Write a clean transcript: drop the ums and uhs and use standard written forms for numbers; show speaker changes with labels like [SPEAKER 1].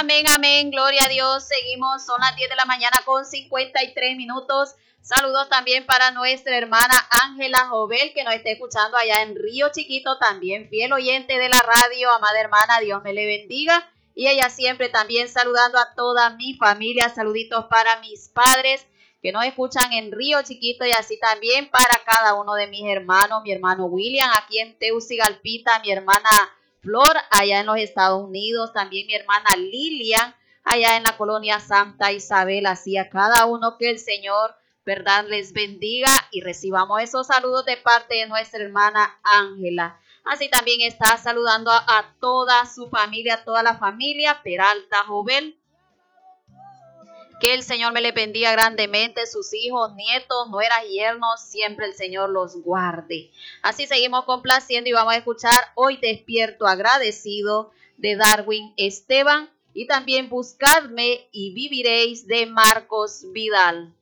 [SPEAKER 1] Amén, amén, gloria a Dios. Seguimos, son las 10 de la mañana con 53 minutos. Saludos también para nuestra hermana Ángela Jovel, que nos está escuchando allá en Río Chiquito, también fiel oyente de la radio. Amada hermana, Dios me le bendiga. Y ella siempre también saludando a toda mi familia. Saluditos para mis padres que nos escuchan en Río Chiquito y así también para cada uno de mis hermanos. Mi hermano William aquí en Teucigalpita, mi hermana Flor allá en los Estados Unidos, también mi hermana Lilian allá en la colonia Santa Isabel. Así a cada uno que el Señor, verdad, les bendiga y recibamos esos saludos de parte de nuestra hermana Ángela. Así también está saludando a toda su familia, a toda la familia Peralta Jovel. Que el Señor me le bendiga grandemente, sus hijos, nietos, nueras y yernos, siempre el Señor los guarde. Así seguimos complaciendo y vamos a escuchar Hoy Despierto Agradecido de Darwin Esteban y también Buscadme y Viviréis de Marcos Vidal.